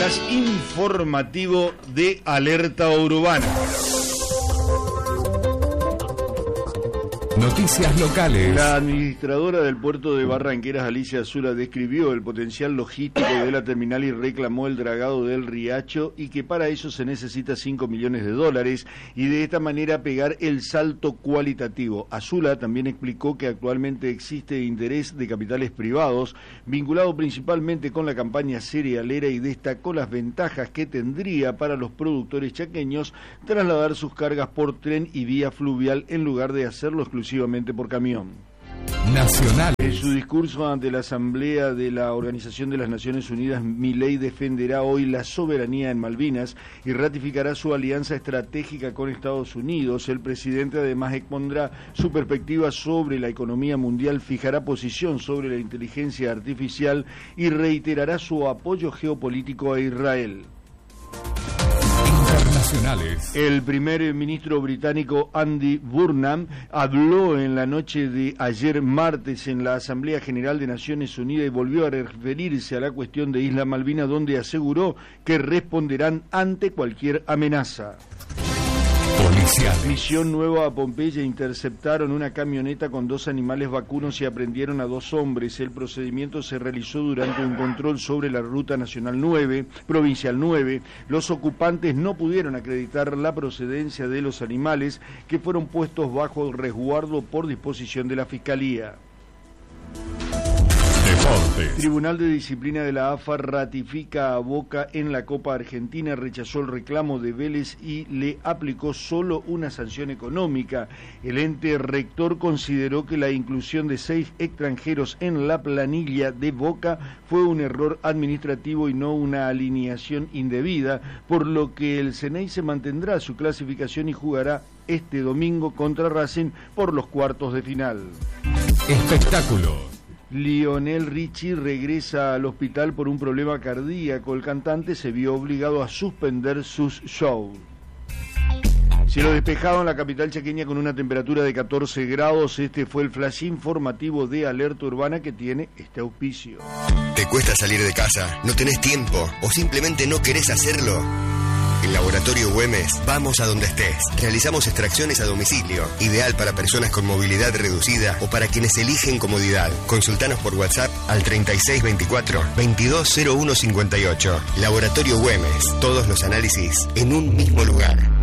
flash informativo de Alerta Urbana. Noticias locales. La administradora del puerto de Barranqueras, Alicia Azula, describió el potencial logístico de la terminal y reclamó el dragado del Riacho y que para eso se necesita 5 millones de dólares y de esta manera pegar el salto cualitativo. Azula también explicó que actualmente existe interés de capitales privados vinculado principalmente con la campaña cerealera y destacó las ventajas que tendría para los productores chaqueños trasladar sus cargas por tren y vía fluvial en lugar de hacerlo exclusivamente por camión. Nacionales. En su discurso ante la Asamblea de la Organización de las Naciones Unidas, Milei defenderá hoy la soberanía en Malvinas y ratificará su alianza estratégica con Estados Unidos. El presidente además expondrá su perspectiva sobre la economía mundial, fijará posición sobre la inteligencia artificial y reiterará su apoyo geopolítico a Israel. El primer ministro británico Andy Burnham habló en la noche de ayer martes en la Asamblea General de Naciones Unidas y volvió a referirse a la cuestión de Isla Malvinas, donde aseguró que responderán ante cualquier amenaza. Policiales. Misión Nueva a Pompeya interceptaron una camioneta con 2 animales vacunos y aprendieron a 2 hombres. El procedimiento se realizó durante un control sobre la Ruta Nacional 9, Provincial 9. Los ocupantes no pudieron acreditar la procedencia de los animales que fueron puestos bajo resguardo por disposición de la Fiscalía. Deportes. Tribunal de Disciplina de la AFA ratifica a Boca en la Copa Argentina, rechazó el reclamo de Vélez y le aplicó solo una sanción económica. El ente rector consideró que la inclusión de 6 extranjeros en la planilla de Boca fue un error administrativo y no una alineación indebida, por lo que el Ceneice mantendrá su clasificación y jugará este domingo contra Racing por los cuartos de final. Espectáculos. Lionel Richie regresa al hospital por un problema cardíaco. El cantante se vio obligado a suspender sus shows. Cielo despejado en la capital chaqueña con una temperatura de 14 grados. Este fue el flash informativo de Alerta Urbana que tiene este auspicio. ¿Te cuesta salir de casa? ¿No tenés tiempo? ¿O simplemente no querés hacerlo? En Laboratorio Güemes, vamos a donde estés. Realizamos extracciones a domicilio, ideal para personas con movilidad reducida o para quienes eligen comodidad. Consultanos por WhatsApp al 3624-220158. Laboratorio Güemes, todos los análisis en un mismo lugar.